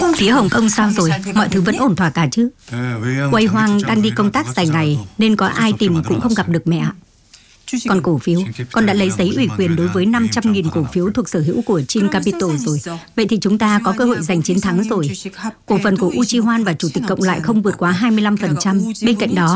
Phía Hồng Kông sao rồi? Mọi thứ vẫn ổn thỏa cả chứ? Quay Hoang đang đi công tác dài ngày nên có ai tìm cũng không gặp được mẹ ạ. Còn cổ phiếu, con đã lấy giấy ủy quyền đối với 500.000 cổ phiếu thuộc sở hữu của Chin Capital rồi. Vậy thì chúng ta có cơ hội giành chiến thắng rồi. Cổ phần của Uchiwan và Chủ tịch cộng lại không vượt quá 25%. Bên cạnh đó,